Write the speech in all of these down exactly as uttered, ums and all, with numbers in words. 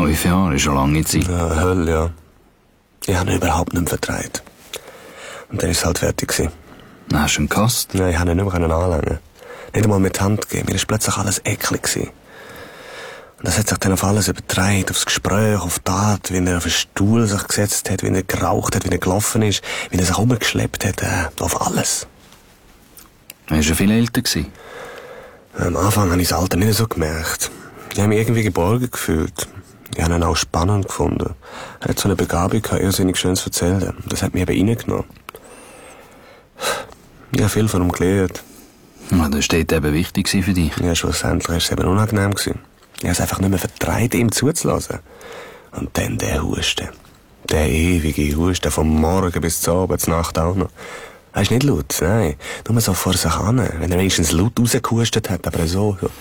Fünf Jahre ist eine lange Zeit. Ja, Hölle, ja. Ich habe ihn überhaupt nicht mehr vertraut. Und dann war es halt fertig gewesen. Dann hast du ihn gehasst? Nein, ich konnte ihn nicht mehr anlangen. Nicht einmal mit die Hand geben. Mir war plötzlich alles eklig gewesen. Und das hat sich dann auf alles übertragen, aufs Gespräch, auf die Art, wie er auf den Stuhl sich gesetzt hat, wie er geraucht hat, wie er gelaufen ist, wie er sich umgeschleppt hat, äh, auf alles. Er war ja viel älter gewesen. Am Anfang habe ich das Alter nicht so gemerkt. Ich habe mich irgendwie geborgen gefühlt. Ich habe ihn auch spannend gefunden. Er hat so eine Begabung gehabt, irrsinnig schön zu erzählen. Das hat mich eben reingenommen. Ich habe viel von ihm gelernt. Ja, das war eben wichtig für dich. Ja, schlussendlich war es eben unangenehm gewesen. Ich habe es einfach nicht mehr vertraut, ihm zuzulassen. Und dann der Husten. Der ewige Husten, vom Morgen bis zur Abend, zur Nacht auch noch. Er ist nicht laut, nein. Nur so vor sich hin. Wenn er wenigstens laut rausgehustet hat, aber so, so.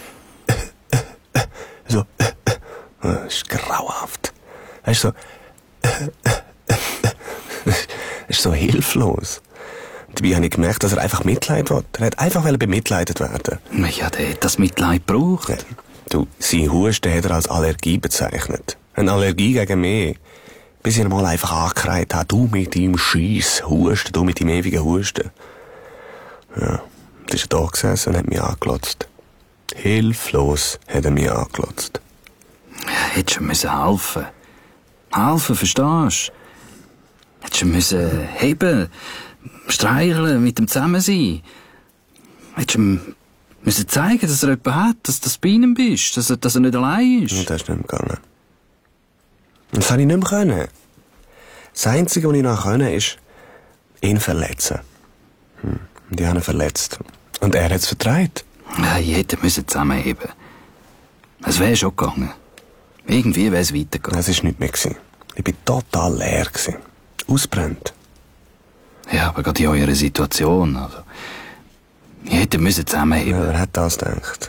so. Das ist grauenhaft. Weißt du, so. Das ist so hilflos. Dabei habe ich gemerkt, dass er einfach Mitleid will. Er hat einfach bemitleidet werden. Ja, der hat das Mitleid gebraucht. Ja. Du, sein Husten hat er als Allergie bezeichnet. Eine Allergie gegen mich. Bis ich ihn mal einfach angekreit habe, du mit deinem Scheiss Husten, du mit deinem ewigen Husten. Ja, dann ist er da gesessen und hat mich angelotzt. Hilflos hat er mich angelotzt. Ja, hättest du müssen helfen. Helfen, verstehst du? Hättest du müssen heben, streicheln, mit ihm zusammen sein. Hättest du ihm müssen zeigen, dass er jemanden hat, dass du bei ihm bist, dass er, dass er nicht allein ist. Ja, das ist nicht mehr gegangen. Das habe ich nicht mehr können. Das Einzige, was ich noch können, ist, ihn verletzen. Hm. Und ich habe ihn verletzt. Und er hat es vertreibt. Ja, ich hätte müssen zusammenheben. Es wäre schon gegangen. Irgendwie wäre es weitergegangen. Es war nichts mehr gewesen. Ich war total leer gewesen. Ausbrennt. Ja, aber gerade in eurer Situation, also. Ich hätte müssen zusammenheben. Ja, wer hat das gedacht?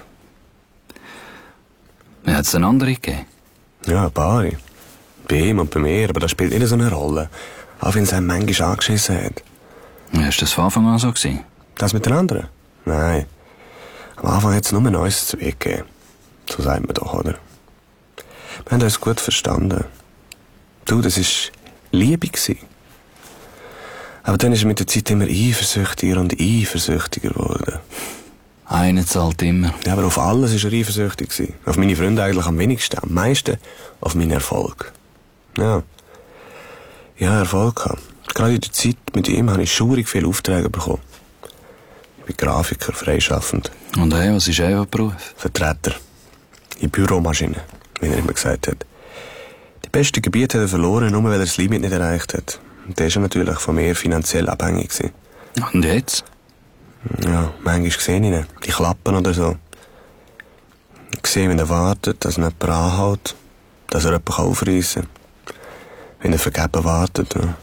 Wer hat es eine andere gegeben? Ja, ein paar. Bei ihm und bei mir, aber das spielt nicht so eine Rolle. Auch wenn es einem manchmal angeschissen hat. Ja, ist das von Anfang an so gewesen? Das mit den anderen? Nein. Am Anfang hat es nur ein Neues zu Weg gegeben. So sagt man doch, oder? Wir haben uns gut verstanden. Du, das war Liebe gewesen. Aber dann ist er mit der Zeit immer eifersüchtiger und eifersüchtiger geworden. Einer zahlt immer. Ja, aber auf alles war er eifersüchtig gewesen. Auf meine Freunde eigentlich am wenigsten. Am meisten auf meinen Erfolg. Ja. Ich habe Erfolg gehabt. Gerade in der Zeit mit ihm habe ich schaurig viele Aufträge bekommen. Ich bin Grafiker, freischaffend. Und er, was ist er für Beruf? Vertreter. In Büromaschinen, wie er immer gesagt hat. Die besten Gebiete hat er verloren, nur weil er das Limit nicht erreicht hat. Und der ist natürlich von mir finanziell abhängig gewesen. Und jetzt? Ja, manchmal sehe ich ihn. Die Klappen oder so. Ich sehe, wenn er wartet, dass ihn jemand anhält, dass er jemanden aufreissen kann. Wenn er vergeben wartet. Ja,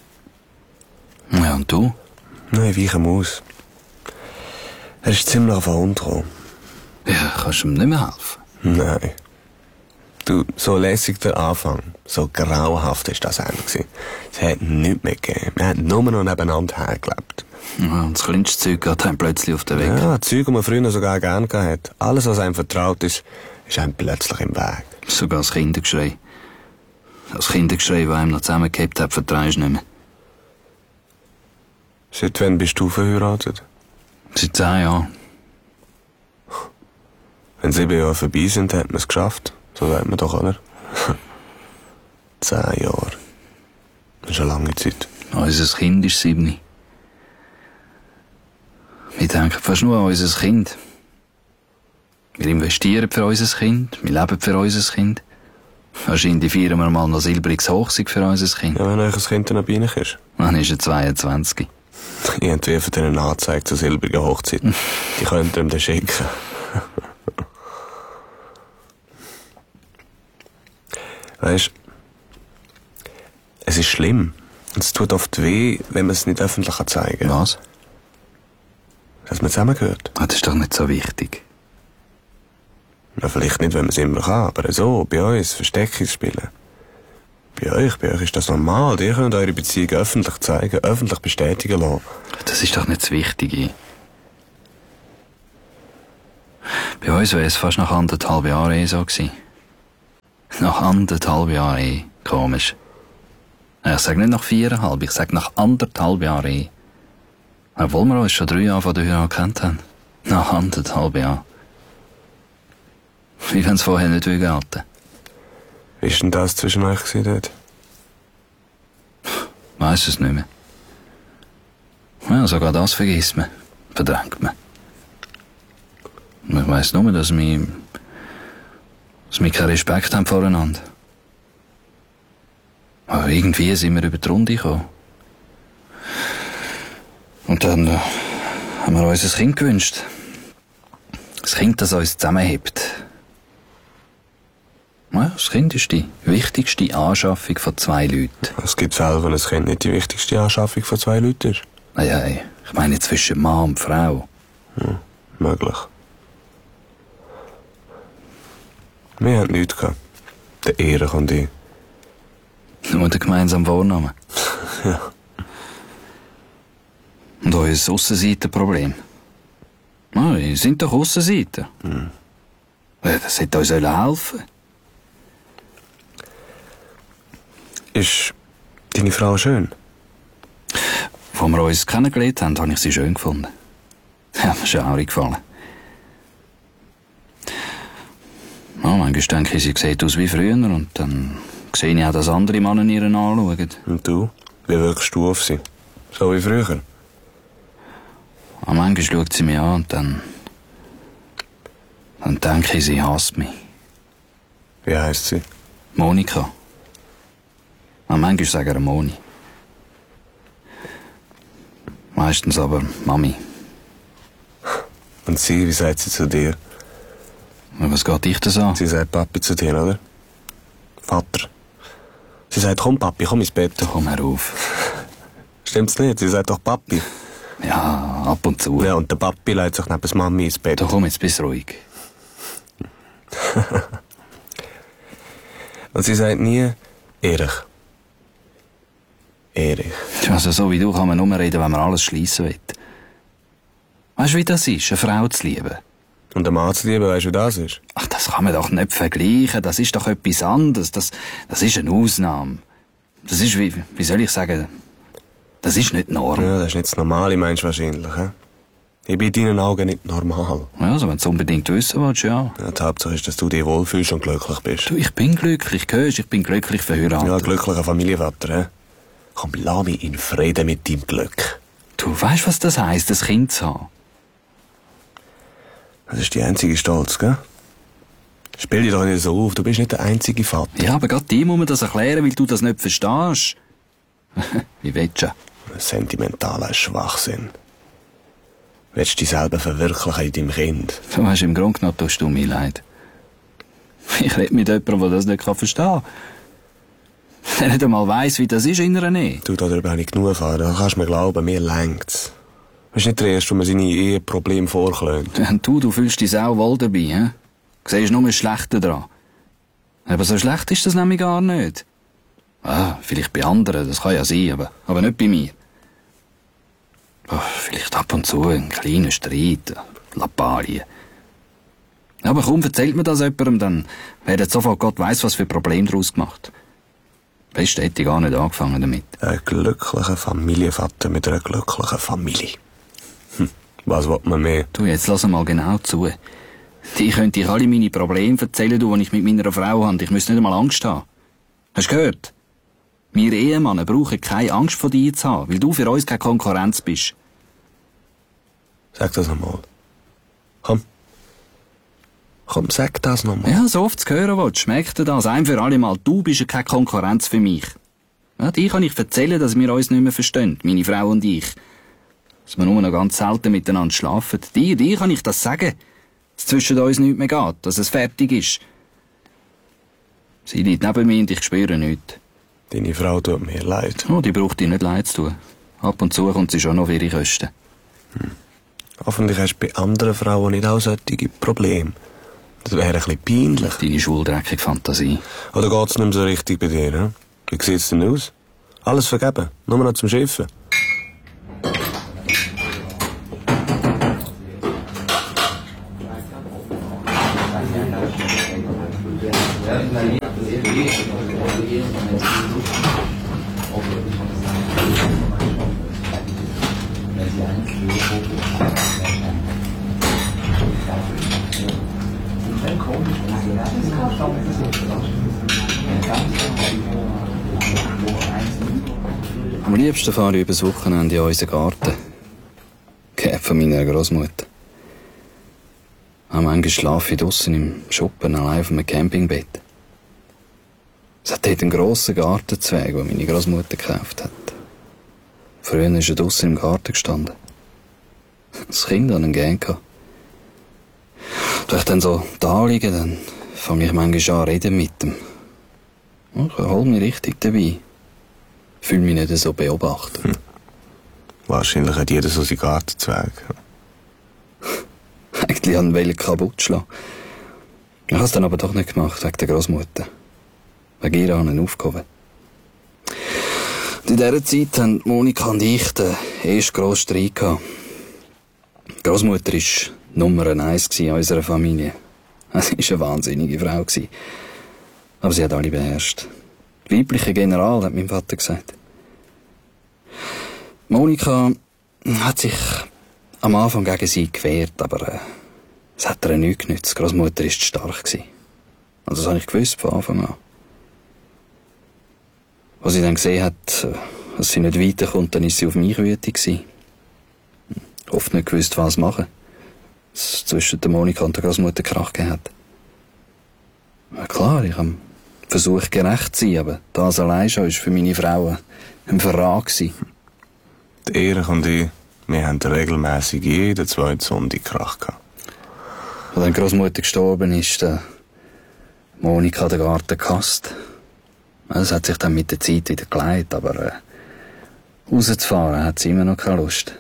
ja und du? Nein, ich weiche ihm aus. Er ist ziemlich auf den Hund gekommen. Ja, kannst du ihm nicht mehr helfen? Nein. Du, so lässig der Anfang, so grauenhaft ist das eigentlich. Es hat nichts mehr gegeben. Wir haben nur noch nebeneinander hergelebt. Ja, und das kleinste Zeug geht einem plötzlich auf den Weg. Ja, Zeug, die man früher sogar gerne gehabt hat. Alles, was einem vertraut ist, ist einem plötzlich im Weg. Sogar das Kindergeschrei. Das Kindergeschrei, das einem noch zusammengehabt hat, vertraust du nicht mehr. Seit wann bist du verheiratet? Seit zehn Jahren. Wenn sieben Jahre vorbei sind, hat man es geschafft. So sagt man doch, oder? Zehn Jahre. Das ist eine lange Zeit. Unser Kind ist sieben. Wir denken fast nur an unser Kind. Wir investieren für unser Kind, wir leben für unser Kind. Wahrscheinlich feiern wir mal noch silbriges Hochzeug für unser Kind. Ja, wenn euch ein Kind dann noch bei euch ist. Dann ist er zweiundzwanzig. Ich entwerfe dir eine Anzeige zur silbrigen Hochzeit. Die könnt ihr ihm dann schicken. Weisst, es ist schlimm. Es tut oft weh, wenn man es nicht öffentlich zeigen kann. Was? Dass man zusammengehört. Ah, das ist doch nicht so wichtig. Na, vielleicht nicht, wenn man es immer kann, aber so, bei uns, Versteckung spielen. Bei euch, bei euch ist das normal. Ihr könnt eure Beziehung öffentlich zeigen, öffentlich bestätigen lassen. Das ist doch nicht das Wichtige. Bei uns wäre es fast nach anderthalb Jahren eh so gewesen. Nach Nach anderthalb Jahren Ehe. Komisch. Ich sage nicht nach viereinhalb, ich sage nach anderthalb Jahren Ehe. Obwohl wir uns schon drei Jahre von der Heirat gekannt haben. Nach anderthalb Jahren. Wie wenn es vorher nicht gehalten. Wie war denn das zwischen euch gewesen dort? Weiss es nicht mehr. Ja, sogar das vergisst man. Verdrängt man. Ich weiss nur, dass wir, dass wir keinen Respekt haben voreinander. Aber irgendwie sind wir über die Runde gekommen. Und dann äh, haben wir uns ein Kind gewünscht. Das Kind, das uns zusammenhält. Ja, das Kind ist die wichtigste Anschaffung von zwei Leuten. Es gibt Fälle, wo ein Kind nicht die wichtigste Anschaffung von zwei Leuten ist. Nein, nein, ich meine zwischen Mann und Frau. Hm, möglich. Wir hatten nichts gehabt. Der Erich und ich. Nur der gemeinsame Vorname. Ja. Und unser Aussenseitenproblem. Ah, wir sind doch Aussenseiter. Hm. Ja, das hätte uns helfen. Ist deine Frau schön? Als wir uns kennengelernt haben, habe ich sie schön gefunden. Ja, mir ist auch gefallen. Ja, manchmal denke ich, sie sieht aus wie früher und dann sehe ich auch, dass andere Männer ihren anschauen. Und du? Wie wirkst du auf sie? So wie früher? Ja, manchmal schaut sie mich an und dann... Dann denke ich, sie hasst mich. Wie heisst sie? Monika. Ja, manchmal sagen wir Moni. Meistens aber Mami. Und sie, wie sagt sie zu dir? Was geht dich das an? Sie sagt Papi zu dir, oder? Vater. Sie sagt, komm Papi, komm ins Bett. Komm herauf. Stimmt's nicht? Sie sagt doch Papi. Ja, ab und zu. Ja, und der Papi legt sich neben der Mami ins Bett. Da komm, jetzt bist du ruhig. Und sie sagt nie Erich. Erich. Also so wie du kann man nur reden, wenn man alles schliessen will. Weißt du, wie das ist, eine Frau zu lieben? Und der Mann zu lieben, weißt du, wie das ist? Ach, das kann man doch nicht vergleichen. Das ist doch etwas anderes. Das, das ist eine Ausnahme. Das ist, wie, wie soll ich sagen, das ist nicht Norm. Ja, das ist nicht das Normale, meinst du wahrscheinlich, he? Ich bin in deinen Augen nicht normal. Ja, also wenn du es unbedingt wissen willst, ja. Ja, die Hauptsache ist, dass du dich wohlfühlst und glücklich bist. Du, ich bin glücklich, hörst, ich bin glücklich verheiratet. Ja, glücklicher Familienvater, he? Komm, lass mich in Frieden mit deinem Glück. Du weißt, was das heisst, ein Kind zu haben? Das ist die einzige Stolz, gell? Spiel dich doch nicht so auf, du bist nicht der einzige Vater. Ja, aber gerade dir muss man das erklären, weil du das nicht verstehst. Wie willst du? Sentimentaler Schwachsinn. Willst du dich selber verwirklichen in deinem Kind? Du weißt, im Grunde genommen tust du mir leid. Ich rede mit jemandem, der das nicht verstehen kann. Der nicht einmal weiss, wie das ist in einer Ehe. Du, darüber habe ich genug erfahren. Da kannst du mir glauben, mir längt's. Du bist nicht der Erste, der mir seine Eheprobleme vorklönt. Und du, du fühlst dich auch wohl dabei, hä? Du siehst nur das Schlechte dran. Aber so schlecht ist das nämlich gar nicht. Ah, vielleicht bei anderen, das kann ja sein, aber, aber nicht bei mir. Oh, vielleicht ab und zu ein kleiner Streit, Lappalien. Aber kaum erzählt man das jemandem, dann werden sofort Gott weiss, was für Probleme daraus gemacht. Best hätte ich gar nicht angefangen damit. Ein glücklicher Familienvater mit einer glücklichen Familie. Hm, was will man mehr? Du, jetzt lass mal genau zu. Die könnte ich alle meine Probleme erzählen, du, die ich mit meiner Frau habe. Ich müsste nicht einmal Angst haben. Hast du gehört? Wir Ehemänner brauchen keine Angst vor dir zu haben, weil du für uns keine Konkurrenz bist. Sag das nochmal. Komm. Komm, sag das nochmal. Ja, so oft zu hören willst, schmeckt dir das. Ein für alle Mal, du bist ja keine Konkurrenz für mich. Ja, dir kann ich erzählen, dass wir uns nicht mehr verstehen, meine Frau und ich. Dass wir nur noch ganz selten miteinander schlafen. Dir, dir kann ich das sagen. Dass zwischen uns nichts mehr geht, dass es fertig ist. Sie liegt neben mir und ich spüre nichts. Deine Frau tut mir leid. Oh, die braucht dir nicht leid zu tun. Ab und zu kommt sie schon noch auf ihre Kosten. Hm. Hoffentlich hast du bei anderen Frauen nicht auch solche Probleme. Das wäre ein bisschen peinlich. Deine schwuldreckige Fantasie. Oder geht's nicht mehr so richtig bei dir, ne? Wie sieht's denn aus? Alles vergeben, nur noch zum Schiffen. Am liebsten fahre ich übers Wochenende in unseren Garten. Geerbt von meiner Großmutter. Manchmal schlafe ich draussen im Schuppen allein auf einem Campingbett. Es hat dort einen grossen Gartenzweig, den meine Großmutter gekauft hat. Früher ist er draussen im Garten gestanden. Das Kind hat ihn gern gehabt. Wenn ich dann so da liege, dann fange ich manchmal an reden mit ihm. Ich hole mich richtig dabei. Fühle mich nicht so beobachtet. Hm. Wahrscheinlich hat jeder so seinen Gartenzweig. Eigentlich wollte ich ihn kaputt schlagen. Ich habe es dann aber doch nicht gemacht, wegen der Großmutter. Wegen ihr habe ich ihn aufgehoben. In dieser Zeit haben Monika und ich den ersten grossen Streit gehabt. Die Großmutter war Nummer eins in unserer Familie. Sie war eine wahnsinnige Frau. Aber sie hat alle beherrscht. Weiblicher General, hat mein Vater gesagt. Monika hat sich am Anfang gegen sie gewehrt, aber äh, es hat ihr nichts genützt. Die Großmutter war zu stark. Also das habe ich gewusst von Anfang an. Als sie dann gesehen hat, dass sie nicht weiterkommt, dann ist sie auf mich wütend gewesen. Oft nicht gewusst, was machen. Dass es zwischen der Monika und der Großmutter Krach gegeben hat. Ja, klar, ich habe versucht, gerecht zu sein, aber das allein schon war für meine Frau ein Verrat gewesen. Die Erich und ich, wir haben regelmässig jeden zweiten Sonntag Krach gehabt. Als dann die Großmutter gestorben ist, der Monika den Garten gehasst. Es hat sich dann mit der Zeit wieder geleitet, aber äh, rauszufahren hat sie immer noch keine Lust.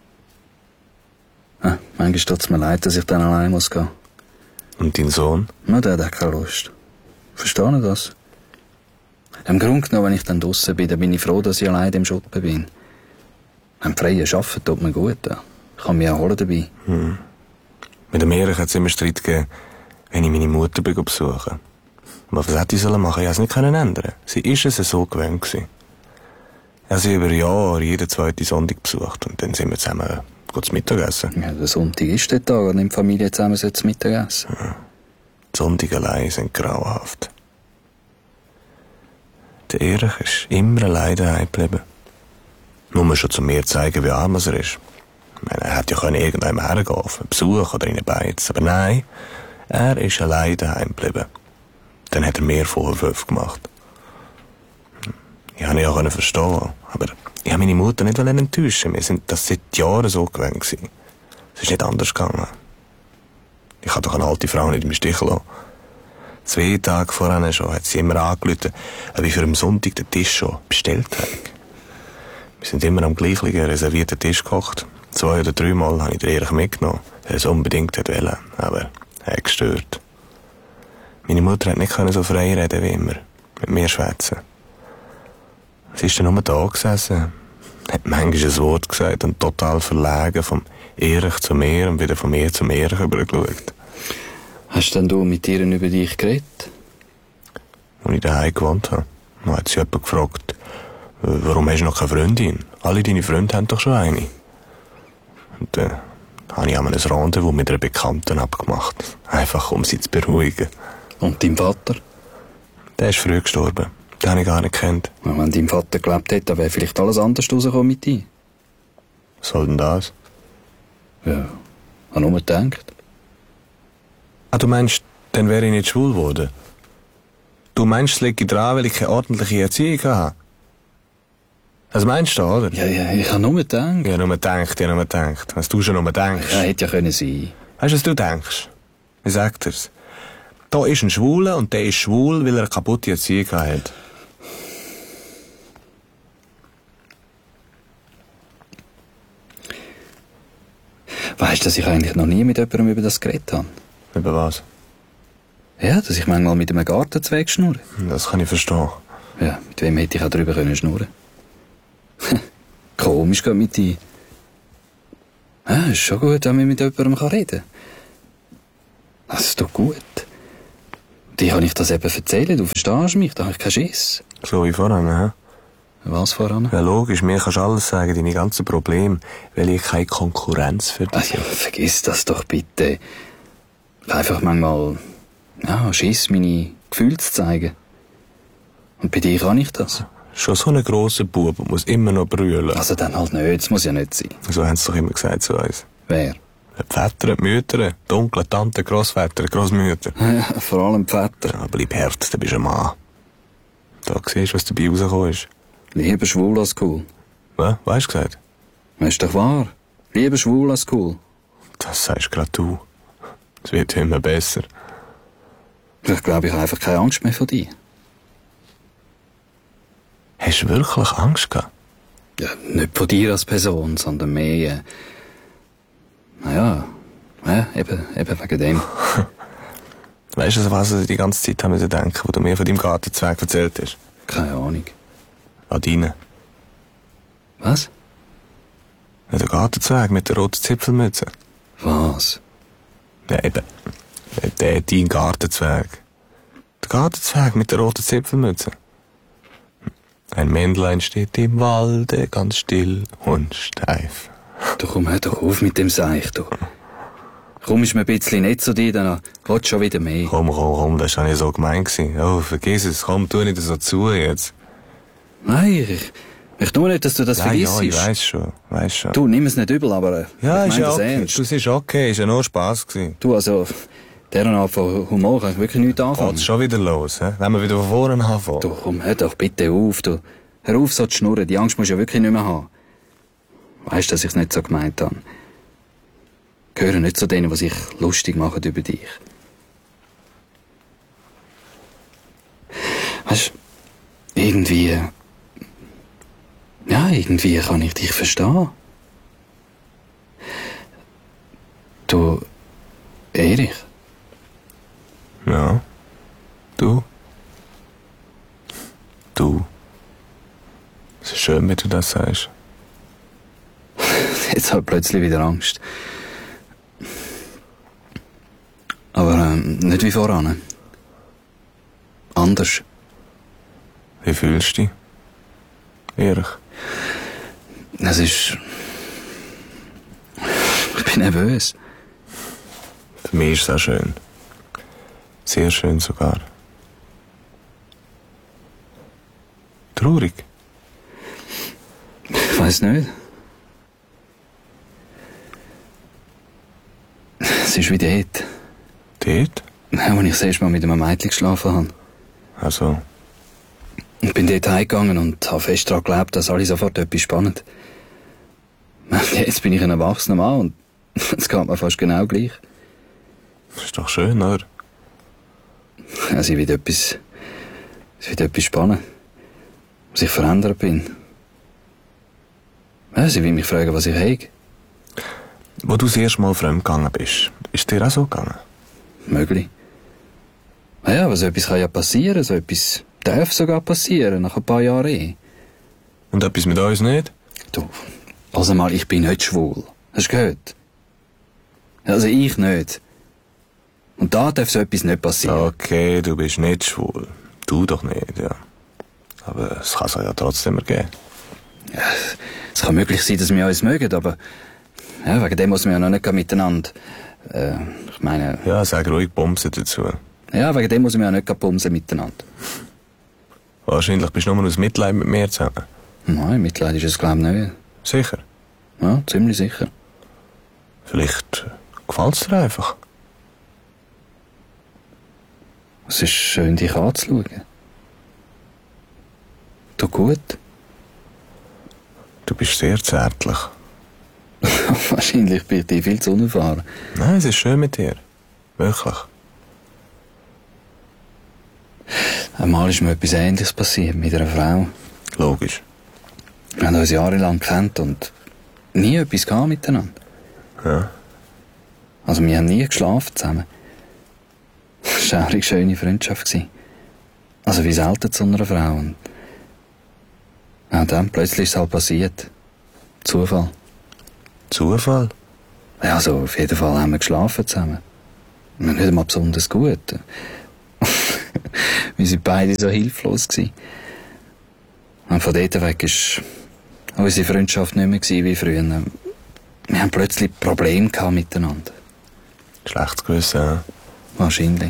Ah, manchmal tut es mir leid, dass ich dann allein muss gehen. Und dein Sohn? Na, der hat keine Lust. Verstehe ich das? Im Grunde genommen, wenn ich dann draussen bin, dann bin ich froh, dass ich allein im Schuppen bin. Am freien Arbeiten tut mir gut. Ja. Ich kann mich erholen dabei. Hm. Mit dem Erich hat es immer Streit gegeben, wenn ich meine Mutter besuche. Aber was hätte ich sollen machen? Ich konnte es nicht ändern. Sie war es so gewöhnt gewesen. Ich habe sie über Jahre jeden zweiten Sonntag besucht und dann sind wir zusammen zu Mittagessen. Ja, der Sonntag ist der Tag, an dem die Familie zusammen zu Mittagessen. Ja. Die Sonntage allein sind grauenhaft. Der Erich ist immer allein daheim geblieben. Nur schon zu mir zeigen, wie arm er ist. Ich meine, er hätte ja irgendwann hergehen, auf einen Besuch oder in eine Beiz. Aber nein, er ist allein daheim geblieben. Dann hat er mehr Vorwürfe gemacht. Ich konnte ihn ja verstehen, aber ich wollte meine Mutter nicht enttäuschen. Wir sind das seit Jahren so gewöhnt gewesen. Es ist nicht anders gegangen. Ich kann doch eine alte Frau nicht im Stich lassen. Zwei Tage vorher schon hat sie immer angerufen, ob ich für am Sonntag den Tisch schon bestellt habe. Wir sind immer am gleichen reservierten Tisch gekocht. Zwei oder dreimal habe ich den Erich mitgenommen, weil er es unbedingt wollte, aber er hat gestört. Meine Mutter hat nicht so frei reden wie immer, mit mir schwätzen. Sie ist dann nur da gesessen, hat manchmal ein Wort gesagt und total verlegen vom Erich zu mir und wieder von mir zum Erich übergeschaut. Hast denn du mit ihr über dich geredet? Als ich daheim gewohnt habe, hat sie jemand gefragt, warum hast du noch keine Freundin? Alle deine Freunde haben doch schon eine. Und dann äh, habe ich einmal ein Rendezvous mit einer Bekannten abgemacht, einfach um sie zu beruhigen. Und dein Vater? Der ist früh gestorben. Den habe ich gar nicht gekannt. Ja, wenn dein Vater gelebt hätte, dann wäre vielleicht alles anders rausgekommen mit dir. Was soll denn das? Ja, ich habe nur gedacht. Ah, du meinst, dann wäre ich nicht schwul geworden? Du meinst, es liegt dran, weil ich keine ordentliche Erziehung habe? Das meinst du, oder? Ja, ja, ich habe nur gedacht. Ich habe nur gedacht, ich habe nur gedacht. Was du schon nur denkst. Ja, hätte ja können sein. Weißt du, was du denkst? Wie sagt er's? Da ist ein Schwuler und der ist schwul, weil er eine kaputte Erziehung hat. Weißt du, dass ich eigentlich noch nie mit jemandem über das geredet habe? Über was? Ja, dass ich manchmal mit einem Gartenzweig schnurre. Das kann ich verstehen. Ja, mit wem hätte ich auch darüber können schnurren? Komisch geht mit dir. Ja, ist schon gut, wenn man mit jemandem reden kann. Das ist doch gut. Dir kann ich das eben erzählen, du verstehst mich, da habe ich keinen Schiss. So wie voran, hä? Was voran? Ja, logisch, mir kannst du alles sagen, deine ganzen Probleme, weil ich keine Konkurrenz für dich bin. Vergiss das doch bitte. Ich habe einfach manchmal, ja, Schiss, meine Gefühle zu zeigen. Und bei dir kann ich das. Schon so ein grosser Bub muss immer noch brüllen. Also dann halt nicht, das muss ja nicht sein. So haben sie doch immer gesagt zu uns. Wer? Die Väter, die Mütter, die dunkle Tanten, Grossväter, Grossmütter. Ja, vor allem die Väter. Ja, bleib hart, du bist ein Mann. Da siehst du, was dabei rausgekommen ist. Lieber schwul als cool. Was? Weißt du gesagt? Das ist doch wahr. Lieber schwul als cool. Das sagst gerade du. Es wird immer besser. Ich glaube, ich habe einfach keine Angst mehr vor dir. Hast du wirklich Angst gehabt? Ja, nicht vor dir als Person, sondern mehr... Äh, naja, ja, eben, eben wegen dem. Weißt du, was ich die ganze Zeit haben müssen denken, wo du mir von deinem Gartenzwerg erzählt hast? Keine Ahnung. An deinen. Was? Ja, der Gartenzwerg mit der roten Zipfelmütze. Was? Ja, eben. Der, dein Gartenzwerg. Der Gartenzwerg mit der roten Zipfelmütze. Ein Männlein steht im Walde, ganz still und steif. Du komm, hör doch auf mit dem Seich, du. Komm, ist mir ein bisschen nicht zu dir, dann willst du schon wieder mehr. Komm, komm, komm, das war nicht so gemein gewesen. Oh, vergiss es, komm, tu nicht so zu jetzt. Nein, ich, ich tu nicht, dass du das ja, vergisst. Ja, ich weiss schon, weiss schon. Du, nimm es nicht übel, aber äh, ja, ich mein ist das ja okay. ernst. Du siehst okay, ist ja nur Spass gewesen. Du, also, deren Art von Humor kann ich wirklich nichts anfangen. Geht's schon wieder los, hä? Wenn wir wieder von vorne anfangen. Du, komm, hör doch bitte auf, du. Hör auf, so zu schnurren, die Angst musst du ja wirklich nicht mehr haben. Weisst, dass ich es nicht so gemeint habe. Gehöre nicht zu denen, die sich lustig machen über dich. Weisst, irgendwie... Ja, irgendwie kann ich dich verstehen. Du... Erich? Ja. Du? Du? Es ist schön, wenn du das sagst. Jetzt habe ich plötzlich wieder Angst. Aber ähm, nicht wie voran. Anders. Wie fühlst du dich? Ehrlich? Es ist... Ich bin nervös. Für mich ist es auch schön. Sehr schön sogar. Traurig? Ich weiss nicht. Es ist wie dort. Dort? Ja, als ich das erste Mal mit einem Mädchen geschlafen habe. Also? Ich bin dort heimgegangen und habe fest daran geglaubt, dass alle sofort etwas spannend. Jetzt bin ich ein erwachsener Mann und es geht mir fast genau gleich. Das ist doch schön, oder? Also ich will etwas... Es wird etwas spannend. Was ich verändert bin. Ja, sie will mich fragen, was ich habe. Wo du das erste Mal fremdgegangen bist, ist dir auch so gegangen? Möglich. Ja, aber so etwas kann ja passieren, so etwas darf sogar passieren, nach ein paar Jahren eh. Und etwas mit uns nicht? Du, also mal, ich bin nicht schwul. Hast du gehört? Also ich nicht. Und da darf so etwas nicht passieren. Okay, du bist nicht schwul. Du doch nicht, ja. Aber es kann es ja trotzdem ergeben. Ja, es kann möglich sein, dass wir uns mögen, aber ja, wegen dem muss man ja noch nicht miteinander. Äh, ich meine... Ja, sag ruhig Bumsen dazu. Ja, wegen dem muss man ja nicht bumsen miteinander. Wahrscheinlich bist du nur aus Mitleid mit mir zusammen. Nein, Mitleid ist es, glaube ich, nicht. Sicher? Ja, ziemlich sicher. Vielleicht gefällt es dir einfach. Es ist schön, dich anzuschauen. Du gut? Du bist sehr zärtlich. Wahrscheinlich bin ich dir viel zu unerfahren. Nein, es ist schön mit dir. Wirklich. Einmal ist mir etwas Ähnliches passiert mit einer Frau. Logisch. Wir haben uns jahrelang gekannt und nie etwas gehabt miteinander. Ja. Also wir haben nie geschlafen zusammen. Das war eine schöne Freundschaft. Also wie selten zu einer Frau. Und ja, dann plötzlich ist es halt passiert. Zufall. Zufall? Ja, also auf jeden Fall haben wir geschlafen zusammen. Wir nicht einmal besonders gut. Wir sind beide so hilflos gewesen. Und von dort weg war unsere Freundschaft nicht mehr wie früher. Wir haben plötzlich Probleme gehabt miteinander. Schlechtes Gewissen, ja. Wahrscheinlich.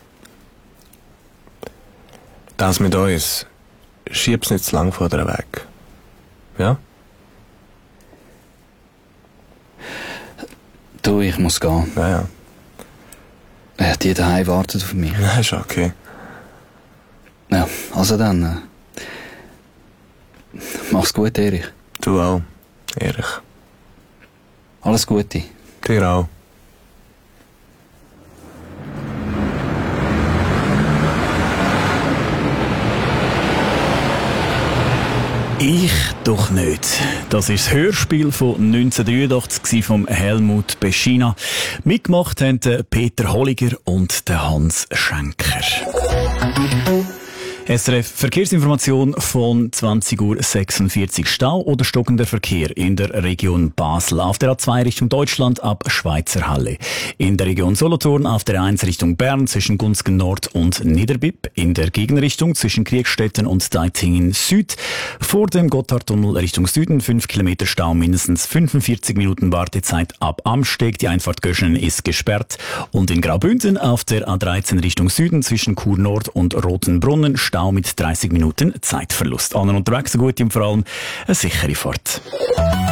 Das mit uns, schieb's nicht zu lang von dir weg. Ja? Du, ich muss gehen. Ja, ja. Ja, die daheim warten auf mich. Ja, ist okay. Ja, also dann. Äh, mach's gut, Erich. Du auch, Erich. Alles Gute. Dir auch. Ich doch nicht. Das ist das Hörspiel von neunzehnhundertdreiundachtzig von Helmut Beschina. Mitgemacht haben Peter Holliger und Hans Schenker. S R F Verkehrsinformation von zwanzig Uhr sechsundvierzig. Stau oder stockender Verkehr in der Region Basel. Auf der A zwei Richtung Deutschland ab Schweizer Halle. In der Region Solothurn auf der A eins Richtung Bern zwischen Gunzgen Nord und Niederbipp. In der Gegenrichtung zwischen Kriegstetten und Deitingen Süd. Vor dem Gotthardtunnel Richtung Süden fünf Kilometer Stau, mindestens fünfundvierzig Minuten Wartezeit ab Amsteg. Die Einfahrt Göschenen ist gesperrt. Und in Graubünden auf der A dreizehn Richtung Süden zwischen Chur Nord und Rotenbrunnen Stau mit dreißig Minuten Zeitverlust. Allen unterwegs eine gute und vor allem eine sichere Fahrt.